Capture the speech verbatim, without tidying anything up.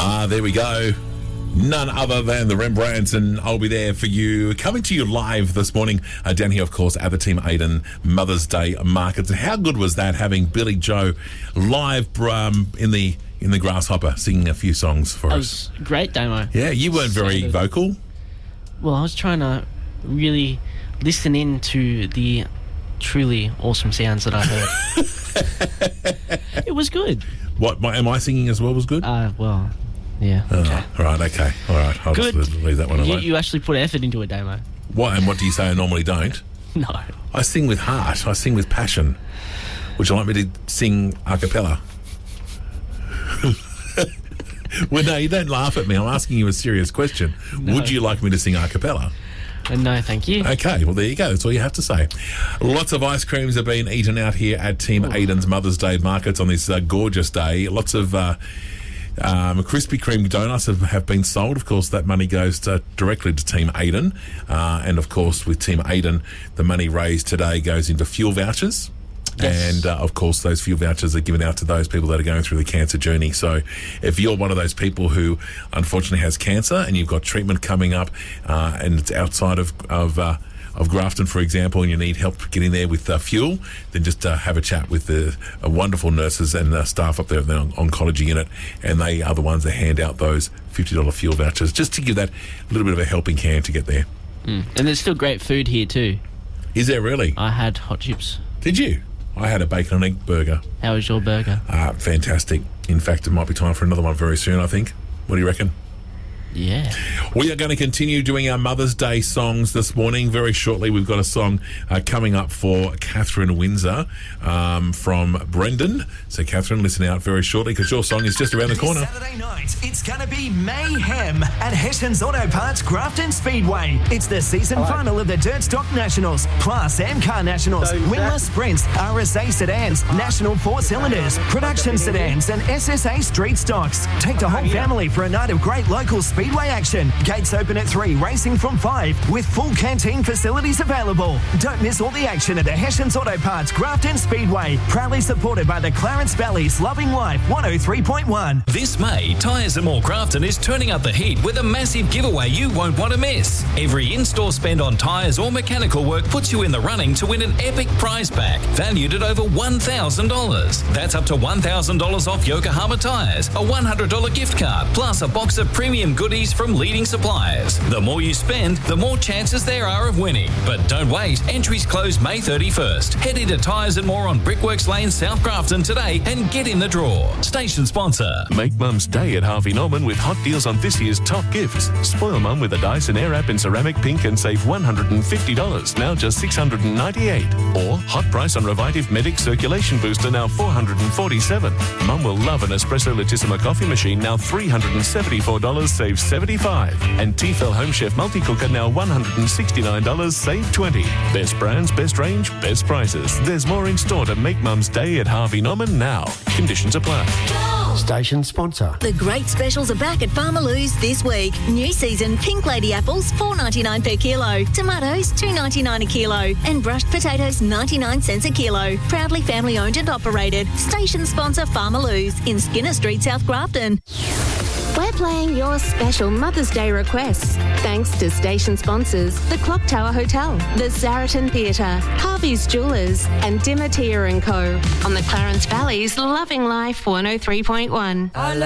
Ah, there we go. None other than the Rembrandts, and I'll be there for you. Coming to you live this morning, uh, down here, of course, at the Team Aiden Mother's Day Market. And how good was that, having Billy Joe live um, in the in the Grasshopper singing a few songs for that us? That was great, Damo. Yeah, you weren't So very good. vocal. Well, I was trying to really listen in to the truly awesome sounds that I heard. It was good. What, my, am I singing as well was good? Uh, well, yeah. Oh, Okay. right, okay. All right, I'll Good. just leave that one You, alone. you actually put effort into it, Damo. What, and what do you say I normally don't? No. I sing with heart. I sing with passion. Would you like me to sing a cappella? Well, no, you don't laugh at me. I'm asking you a serious question. No. Would you like me to sing a cappella? Uh, no, thank you. Okay, well, there you go. That's all you have to say. Lots of ice creams have been eaten out here at Team Oh. Aiden's Mother's Day Markets on this uh, gorgeous day. Lots of uh, um, Krispy Kreme donuts have, have been sold. Of course, that money goes to, directly to Team Aiden. Uh, and, of course, with Team Aiden, the money raised today goes into fuel vouchers. Yes. And, uh, of course, those fuel vouchers are given out to those people that are going through the cancer journey. So if you're one of those people who unfortunately has cancer and you've got treatment coming up uh, and it's outside of, of, uh, of Grafton, for example, and you need help getting there with uh, fuel, then just uh, have a chat with the uh, wonderful nurses and uh, staff up there in the oncology unit, and they are the ones that hand out those fifty dollars fuel vouchers just to give that little bit of a helping hand to get there. Mm. And there's still great food here too. Is there really? I had hot chips. Did you? I had a bacon and egg burger. How was your burger? Uh, fantastic. In fact, it might be time for another one very soon, I think. What do you reckon? Yeah. We are going to continue doing our Mother's Day songs this morning. Very shortly, we've got a song uh, coming up for Catherine Windsor um, from Brendan. So, Catherine, listen out very shortly because your song is just around the corner. This Saturday night, it's going to be mayhem at Hessian's Auto Parts Grafton Speedway. It's the season final of the Dirt Stock Nationals, plus M C A R Nationals, Wingless Sprints, R S A Sedans, National Four Cylinders, Production Sedans, and S S A Street Stocks. Take the whole family for a night of great local speedway action. Gates open at three, racing from five, with full canteen facilities available. Don't miss all the action at the Hessian's Auto Parts Grafton Speedway, proudly supported by the Clarence Valley's Loving Life one oh three point one. This May, Tyres and More Grafton is turning up the heat with a massive giveaway you won't want to miss. Every in-store spend on tyres or mechanical work puts you in the running to win an epic prize pack valued at over one thousand dollars. That's up to one thousand dollars off Yokohama tyres, a one hundred dollars gift card, plus a box of premium goodies from leading suppliers. The more you spend, the more chances there are of winning. But don't wait, entries close May thirty-first. Head into Tyres and More on Brickworks Lane, South Grafton today and get in the draw. Station sponsor. Make Mum's Day at Harvey Norman with hot deals on this year's top gifts. Spoil Mum with a Dyson Airwrap in ceramic pink and save one hundred fifty dollars, now just six hundred ninety-eight dollars. Or hot price on Revitive Medic Circulation Booster, now four hundred forty-seven dollars. Mum will love an Espresso Latissima coffee machine, now three hundred seventy-four dollars, save seventy-five dollars. And Tefal Home Chef Multi-Cooker, now one hundred sixty-nine dollars, save twenty dollars. Best brands, best range, best prices. There's more in store to make Mum's Day at Harvey Norman now. Conditions apply. Station sponsor. The great specials are back at Farmer Lou's this week. New season pink lady apples, four ninety-nine per kilo. Tomatoes, two ninety-nine a kilo. And brushed potatoes, ninety-nine cents a kilo. Proudly family owned and operated. Station sponsor Farmer Lou's in Skinner Street, South Grafton. We're playing your special Mother's Day requests. Thanks to station sponsors, the Clock Tower Hotel, the Zaraton Theatre, Harvey's Jewellers, and Dimatia and Co. on the Clarence Valley's Loving Life one oh three point one.